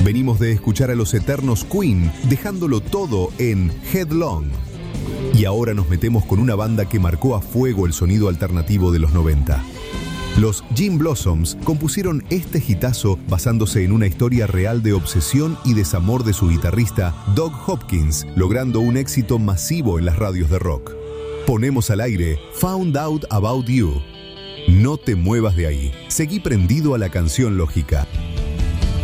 Venimos de escuchar a los eternos Queen, dejándolo todo en Headlong. Y ahora nos metemos con una banda que marcó a fuego el sonido alternativo de los 90. Los Gin Blossoms compusieron este hitazo basándose en una historia real de obsesión y desamor de su guitarrista Doug Hopkins, logrando un éxito masivo en las radios de rock. Ponemos al aire Found Out About You. No te muevas de ahí. Seguí prendido a la canción lógica.